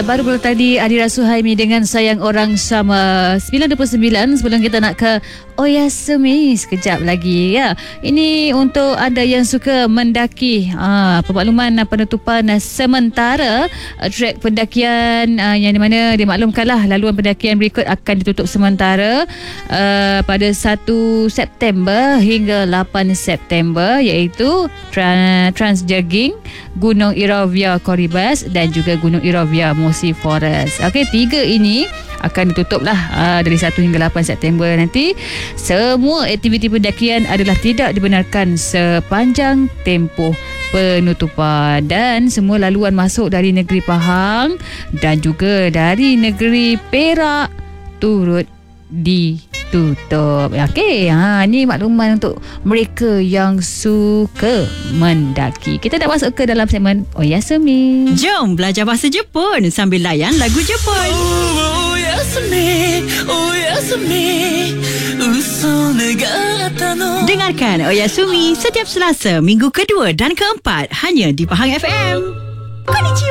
baru tadi Adira Suhaimi dengan Sayang Orang Sama 9.29. Sebelum kita nak ke Oyasumi sekejap lagi ya. Ini untuk anda yang suka mendaki. Pemakluman penutupan sementara trek pendakian yang di mana dimaklumkanlah laluan pendakian berikut akan ditutup sementara pada 1 September hingga 8 September, iaitu Transjaging, Gunung Irovia Koribas dan juga Gunung Irovia Mosi Forest. Okey, 3 ini akan ditutup lah dari 1 hingga 8 September nanti. Semua aktiviti pendakian adalah tidak dibenarkan sepanjang tempoh penutupan, dan semua laluan masuk dari negeri Pahang dan juga dari negeri Perak turut ditutup. Okey, ni makluman untuk mereka yang suka mendaki. Kita dah masuk ke dalam segmen Oyasumi. Jom belajar bahasa Jepun sambil layan lagu Jepun. Dengarkan Oyasumi setiap Selasa, minggu kedua dan keempat hanya di Pahang FM. Konnichiwa.